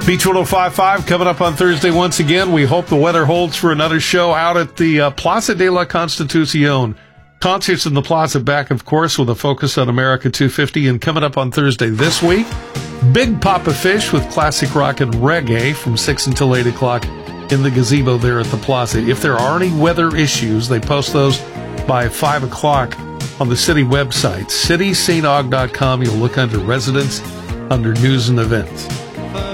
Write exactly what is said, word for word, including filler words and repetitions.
Beach one oh five point five coming up on Thursday once again. We hope the weather holds for another show out at the uh, Plaza de la Constitucion. Concerts in the Plaza back, of course, with a focus on America two fifty. And coming up on Thursday this week, Big Papa Fish with classic rock and reggae from six until eight o'clock in the gazebo there at the Plaza. If there are any weather issues, they post those by five o'clock on the city website, city st aug dot com. You'll look under residents, under news and events.